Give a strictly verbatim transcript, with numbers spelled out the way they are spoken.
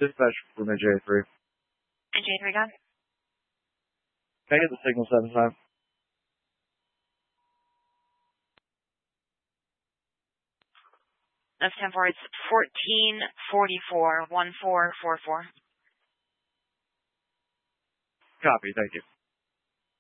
Dispatch from a J three. And J three gun? Can I get the signal seven time? That's ten four. It's fourteen forty-four, one four four four. Copy, thank you.